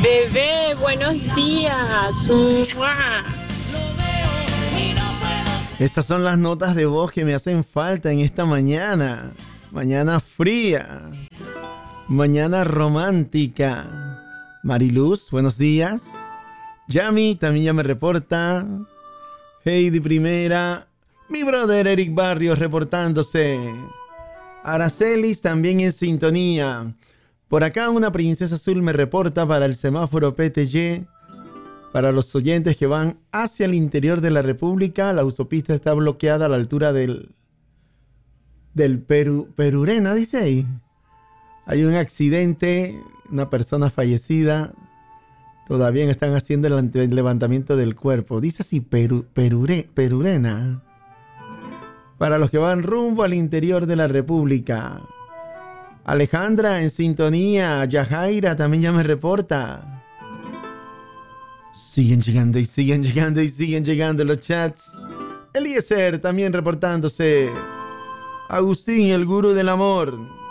Bebé, buenos días. ¡Mua! Estas son las notas de voz que me hacen falta en esta mañana. Mañana fría. Mañana romántica. Mariluz, buenos días. Yami también ya me reporta. Heidi Primera. Mi brother Eric Barrios reportándose. Aracelis también en sintonía. Por acá una princesa azul me reporta para el semáforo PTY. Para los oyentes que van hacia el interior de la República, la autopista está bloqueada a la altura del Perurena, dice ahí. Hay un accidente, una persona fallecida. Todavía están haciendo el levantamiento del cuerpo. Dice así, Perurena. Para los que van rumbo al interior de la República. Alejandra en sintonía. Yajaira también ya me reporta. Siguen llegando y siguen llegando y siguen llegando los chats. Eliezer también reportándose. Agustín, el gurú del amor.